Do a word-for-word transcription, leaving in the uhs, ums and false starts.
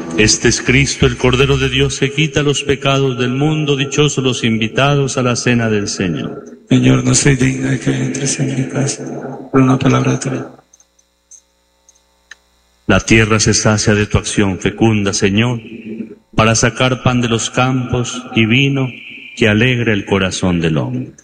Este es Cristo, el Cordero de Dios, que quita los pecados del mundo. Dichosos los invitados a la cena del Señor. Señor, no soy digno de que entres en mi casa, por una palabra tuya. La tierra se sacia de tu acción fecunda, Señor, para sacar pan de los campos y vino que alegra el corazón del hombre.